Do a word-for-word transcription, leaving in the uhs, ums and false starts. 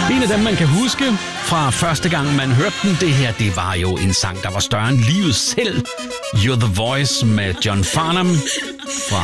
En af dem, man kan huske fra første gang, man hørte den, det her, det var jo en sang, der var større end livet selv. You're the Voice med John Farnham fra